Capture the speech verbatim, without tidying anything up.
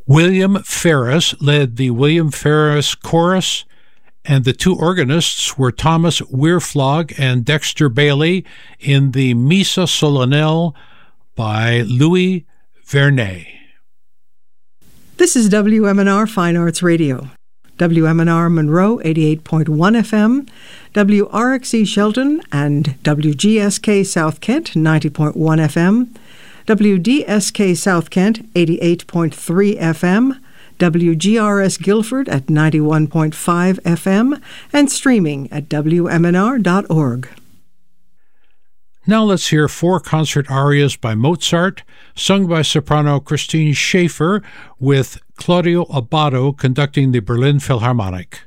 William Ferris led the William Ferris Chorus, and the two organists were Thomas Weirflog and Dexter Bailey in the Missa Solennelle by Louis Vernet. This is W M N R Fine Arts Radio. W M N R Monroe, eighty-eight point one F M, W R X E Shelton and W G S K South Kent, ninety point one F M, W D S K South Kent, eighty-eight point three F M, W G R S Guilford at ninety-one point five F M, and streaming at W M N R dot org. Now let's hear four concert arias by Mozart, sung by soprano Christine Schaefer, with Claudio Abbado conducting the Berlin Philharmonic.